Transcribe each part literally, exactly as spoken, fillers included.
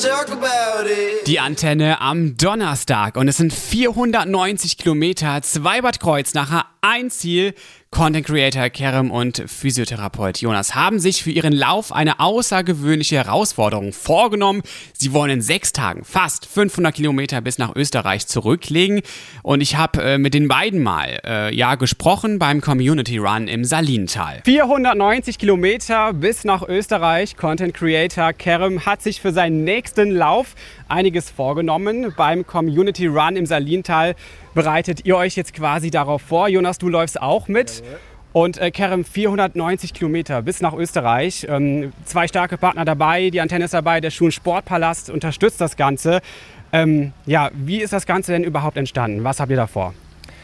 talk about it. Die Antenne am Donnerstag und es sind vierhundertneunzig Kilometer, zwei Bad Kreuznacher, ein Ziel. Content Creator Kerem und Physiotherapeut Jonas haben sich für ihren Lauf eine außergewöhnliche Herausforderung vorgenommen. Sie wollen in sechs Tagen fast fünfhundert Kilometer bis nach Österreich zurücklegen. Und ich habe äh, mit den beiden mal äh, ja, gesprochen beim Community Run im Salintal. vierhundertneunzig Kilometer bis nach Österreich. Content Creator Kerem hat sich für seinen nächsten Lauf einiges vorgenommen. Beim Community Run im Salintal bereitet ihr euch jetzt quasi darauf vor. Jonas, du läufst auch mit. Und äh, Kerem, vierhundertneunzig Kilometer bis nach Österreich. Ähm, zwei starke Partner dabei, die Antenne ist dabei, der Schuh- und Sportpalast unterstützt das Ganze. Ähm, ja, wie ist das Ganze denn überhaupt entstanden? Was habt ihr da vor?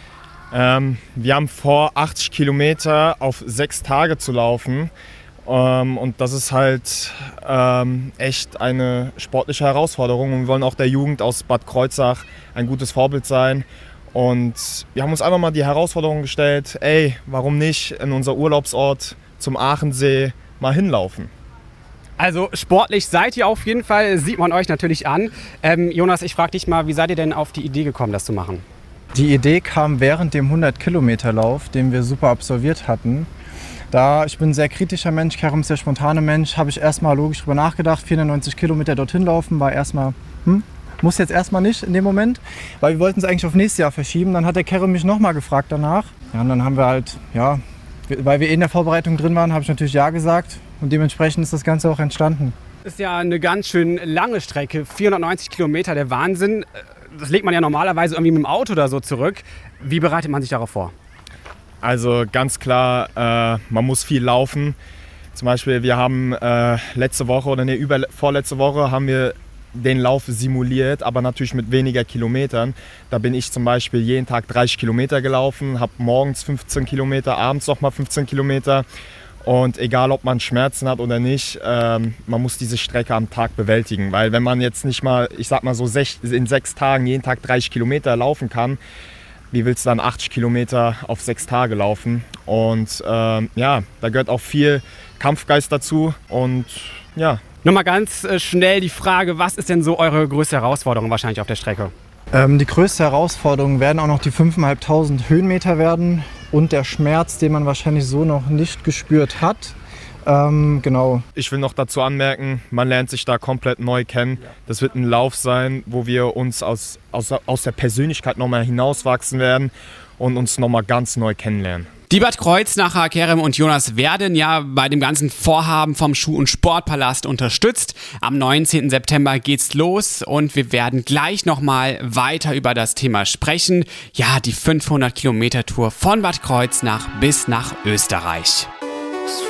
Ähm, wir haben vor, achtzig Kilometer auf sechs Tage zu laufen. Ähm, und das ist halt ähm, echt eine sportliche Herausforderung. Und wir wollen auch der Jugend aus Bad Kreuznach ein gutes Vorbild sein. Und wir haben uns einfach mal die Herausforderung gestellt, ey, warum nicht in unser Urlaubsort zum Aachensee mal hinlaufen? Also sportlich seid ihr auf jeden Fall, sieht man euch natürlich an. Ähm, Jonas, ich frage dich mal, wie seid ihr denn auf die Idee gekommen, das zu machen? Die Idee kam während dem hundert-Kilometer-Lauf, den wir super absolviert hatten. Da ich bin ein sehr kritischer Mensch, Kerem ist sehr spontaner Mensch, habe ich erstmal logisch drüber nachgedacht. vierhundertneunzig Kilometer dorthin laufen war erstmal, hm, muss jetzt erstmal nicht in dem Moment, weil wir wollten es eigentlich auf nächstes Jahr verschieben. Dann hat der Kerem mich nochmal gefragt danach. Ja, und dann haben wir halt, ja, weil wir eh in der Vorbereitung drin waren, habe ich natürlich ja gesagt und dementsprechend ist das Ganze auch entstanden. Das ist ja eine ganz schön lange Strecke, vierhundertneunzig Kilometer, der Wahnsinn. Das legt man ja normalerweise irgendwie mit dem Auto oder so zurück. Wie bereitet man sich darauf vor? Also ganz klar, äh, man muss viel laufen. Zum Beispiel, wir haben äh, letzte Woche oder ne, über, vorletzte Woche haben wir den Lauf simuliert, aber natürlich mit weniger Kilometern. Da bin ich zum Beispiel jeden Tag dreißig Kilometer gelaufen, habe morgens fünfzehn Kilometer, abends nochmal fünfzehn Kilometer. Und egal, ob man Schmerzen hat oder nicht, ähm, man muss diese Strecke am Tag bewältigen. Weil wenn man jetzt nicht mal, ich sag mal so sech, in sechs Tagen jeden Tag dreißig Kilometer laufen kann, wie willst du dann achtzig Kilometer auf sechs Tage laufen? Und ähm, ja, da gehört auch viel Kampfgeist dazu und ja. Nochmal ganz äh, schnell die Frage, was ist denn so eure größte Herausforderung wahrscheinlich auf der Strecke? Ähm, die größte Herausforderung werden auch noch die fünftausendfünfhundert Höhenmeter werden und der Schmerz, den man wahrscheinlich so noch nicht gespürt hat. Ähm, genau. Ich will noch dazu anmerken, man lernt sich da komplett neu kennen. Das wird ein Lauf sein, wo wir uns aus, aus, aus der Persönlichkeit nochmal hinauswachsen werden und uns nochmal ganz neu kennenlernen. Die Bad Kreuznacher, Kerem und Jonas werden ja bei dem ganzen Vorhaben vom Schuh- und Sportpalast unterstützt. Am neunzehnten September geht's los und wir werden gleich nochmal weiter über das Thema sprechen. Ja, die fünfhundert Kilometer Tour von Bad Kreuznach bis nach Österreich.